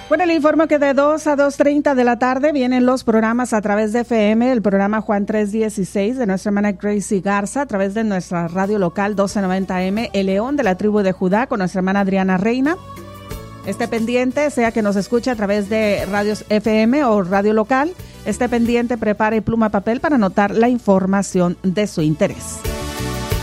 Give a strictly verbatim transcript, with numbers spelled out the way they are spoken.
Bueno, le informo que de dos a dos treinta de la tarde vienen los programas a través de F M, el programa Juan tres dieciséis de nuestra hermana Gracie Garza, a través de nuestra radio local doce noventa M, El León de la Tribu de Judá, con nuestra hermana Adriana Reina. Esté pendiente, sea que nos escuche a través de radios F M o radio local, esté pendiente, prepare pluma y papel para anotar la información de su interés.